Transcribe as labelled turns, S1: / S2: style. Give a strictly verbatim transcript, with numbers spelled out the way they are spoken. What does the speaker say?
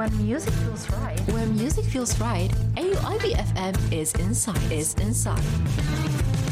S1: When music feels right.
S2: When music feels right, A U I B F M is inside. Is inside.